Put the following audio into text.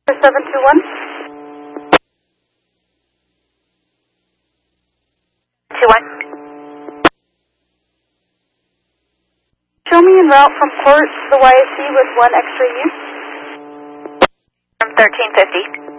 721. 21. Show me en route from Port to the YSC with 1 extra use. From 1350.